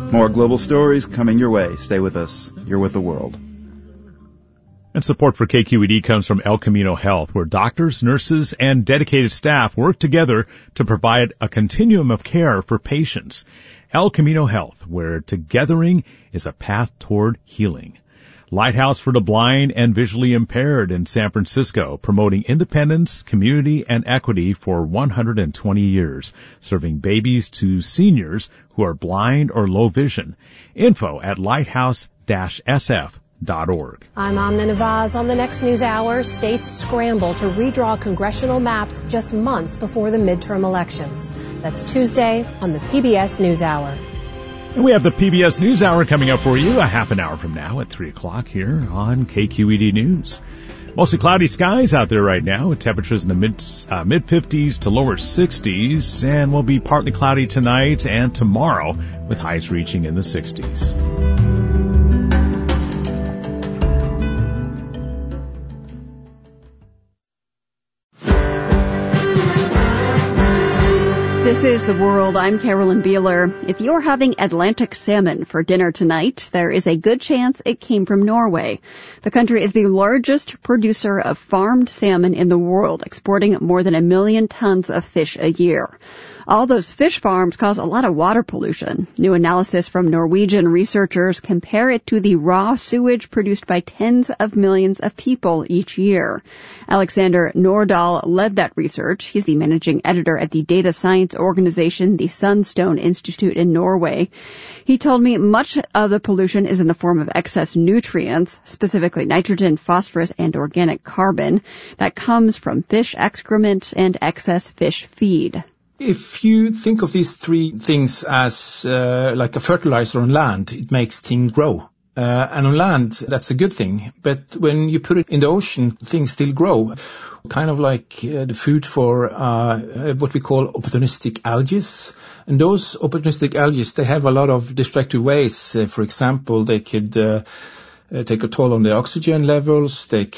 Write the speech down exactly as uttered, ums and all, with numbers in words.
More global stories coming your way. Stay with us. You're with the world. And support for K Q E D comes from El Camino Health, where doctors, nurses, and dedicated staff work together to provide a continuum of care for patients. El Camino Health, where togethering is a path toward healing. Lighthouse for the Blind and Visually Impaired in San Francisco, promoting independence, community, and equity for one hundred twenty years, serving babies to seniors who are blind or low vision. Info at lighthouse dash s f dot org. I'm Amna Nawaz. On the next News Hour, states scramble to redraw congressional maps just months before the midterm elections. That's Tuesday on the P B S News Hour. And we have the P B S News Hour coming up for you a half an hour from now at three o'clock here on K Q E D News. Mostly cloudy skies out there right now, with temperatures in the mid, uh, mid-fifties to lower sixties, and will be partly cloudy tonight and tomorrow, with highs reaching in the sixties. This is The World. I'm Carolyn Beeler. If you're having Atlantic salmon for dinner tonight, there is a good chance it came from Norway. The country is the largest producer of farmed salmon in the world, exporting more than a million tons of fish a year. All those fish farms cause a lot of water pollution. New analysis from Norwegian researchers compare it to the raw sewage produced by tens of millions of people each year. Alexander Nordahl led that research. He's the managing editor at the data science organization, the Sunstone Institute in Norway. He told me much of the pollution is in the form of excess nutrients, specifically nitrogen, phosphorus, and organic carbon, that comes from fish excrement and excess fish feed. If you think of these three things as uh, like a fertilizer on land, it makes things grow. Uh, and on land, that's a good thing. But when you put it in the ocean, things still grow. Kind of like uh, the food for uh, what we call opportunistic algae. And those opportunistic algae, they have a lot of destructive ways. Uh, for example, they could uh, uh, take a toll on the oxygen levels. They can